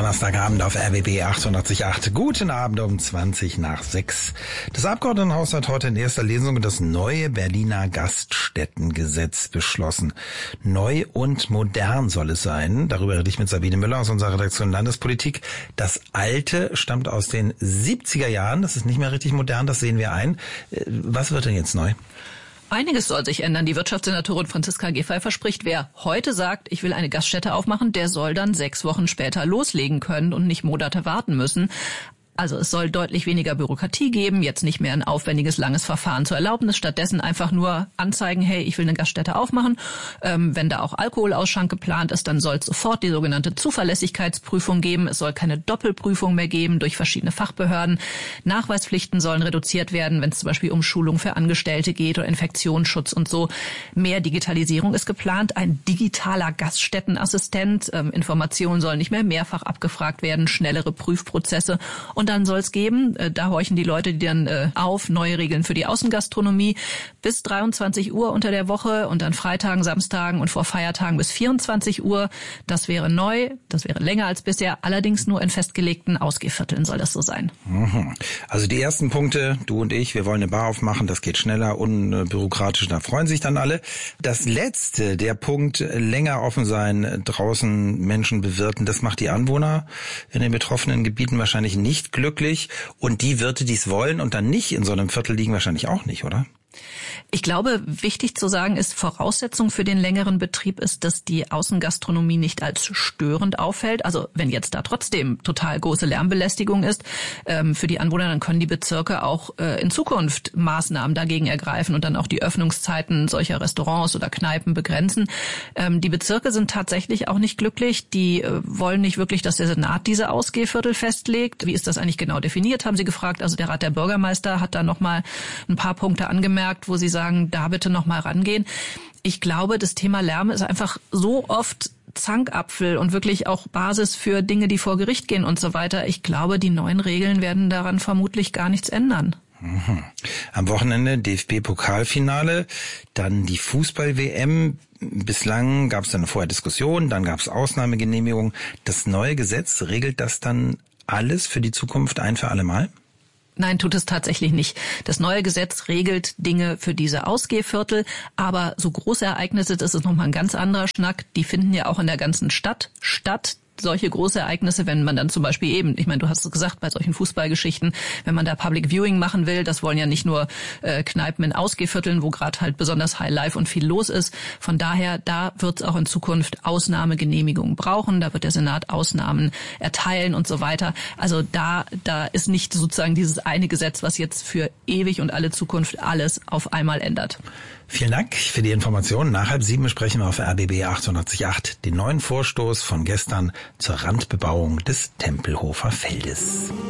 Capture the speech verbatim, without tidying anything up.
Donnerstagabend auf R B B achtundachtzig Komma acht. Guten Abend um zwanzig nach sechs. Das Abgeordnetenhaus hat heute in erster Lesung das neue Berliner Gaststättengesetz beschlossen. Neu und modern soll es sein. Darüber rede ich mit Sabine Müller aus unserer Redaktion Landespolitik. Das alte stammt aus den siebziger Jahren. Das ist nicht mehr richtig modern, das sehen wir ein. Was wird denn jetzt neu? Einiges soll sich ändern. Die Wirtschaftssenatorin Franziska Giffey verspricht, wer heute sagt, ich will eine Gaststätte aufmachen, der soll dann sechs Wochen später loslegen können und nicht Monate warten müssen. Also es soll deutlich weniger Bürokratie geben, jetzt nicht mehr ein aufwendiges, langes Verfahren zur Erlaubnis, stattdessen einfach nur anzeigen, hey, ich will eine Gaststätte aufmachen. Ähm, wenn da auch Alkoholausschank geplant ist, dann soll es sofort die sogenannte Zuverlässigkeitsprüfung geben. Es soll keine Doppelprüfung mehr geben durch verschiedene Fachbehörden. Nachweispflichten sollen reduziert werden, wenn es zum Beispiel um Schulung für Angestellte geht oder Infektionsschutz und so. Mehr Digitalisierung ist geplant, ein digitaler Gaststättenassistent. Ähm, Informationen sollen nicht mehr mehrfach abgefragt werden, schnellere Prüfprozesse. Und dann soll es geben, äh, da horchen die Leute, die dann äh, auf, neue Regeln für die Außengastronomie bis dreiundzwanzig Uhr unter der Woche und an Freitagen, Samstagen und vor Feiertagen bis vierundzwanzig Uhr. Das wäre neu, das wäre länger als bisher, allerdings nur in festgelegten Ausgehvierteln soll das so sein. Mhm. Also die ersten Punkte, du und ich, wir wollen eine Bar aufmachen, das geht schneller, unbürokratisch, da freuen sich dann alle. Das letzte, der Punkt, länger offen sein, draußen Menschen bewirten, das macht die Anwohner in den betroffenen Gebieten wahrscheinlich nicht glücklich, und die Wirte, die es wollen und dann nicht in so einem Viertel liegen, wahrscheinlich auch nicht, oder? Ich glaube, wichtig zu sagen ist, Voraussetzung für den längeren Betrieb ist, dass die Außengastronomie nicht als störend auffällt. Also wenn jetzt da trotzdem total große Lärmbelästigung ist, ähm, für die Anwohner, dann können die Bezirke auch äh, in Zukunft Maßnahmen dagegen ergreifen und dann auch die Öffnungszeiten solcher Restaurants oder Kneipen begrenzen. Ähm, die Bezirke sind tatsächlich auch nicht glücklich. Die äh, wollen nicht wirklich, dass der Senat diese Ausgehviertel festlegt. Wie ist das eigentlich genau definiert, haben sie gefragt. Also der Rat der Bürgermeister hat da nochmal ein paar Punkte angemerkt, wo sie sagen, da bitte noch mal rangehen. Ich glaube, das Thema Lärm ist einfach so oft Zankapfel und wirklich auch Basis für Dinge, die vor Gericht gehen und so weiter. Ich glaube, die neuen Regeln werden daran vermutlich gar nichts ändern. Mhm. Am Wochenende D F B-Pokalfinale, dann die Fußball-W M. Bislang gab es dann vorher Diskussionen, dann gab es Ausnahmegenehmigungen. Das neue Gesetz regelt das dann alles für die Zukunft ein für alle Mal? Nein, tut es tatsächlich nicht. Das neue Gesetz regelt Dinge für diese Ausgehviertel, aber so große Ereignisse, das ist nochmal ein ganz anderer Schnack, die finden ja auch in der ganzen Stadt statt. Solche große Ereignisse, wenn man dann zum Beispiel eben, ich meine, du hast es gesagt, bei solchen Fußballgeschichten, wenn man da Public Viewing machen will, das wollen ja nicht nur äh, Kneipen in Ausgehvierteln, wo gerade halt besonders High Life und viel los ist. Von daher, da wird es auch in Zukunft Ausnahmegenehmigungen brauchen, da wird der Senat Ausnahmen erteilen und so weiter. Also da, da ist nicht sozusagen dieses eine Gesetz, was jetzt für ewig und alle Zukunft alles auf einmal ändert. Vielen Dank für die Informationen. Nach halb sieben besprechen wir auf R B B achtundachtzig Komma acht den neuen Vorstoß von gestern zur Randbebauung des Tempelhofer Feldes.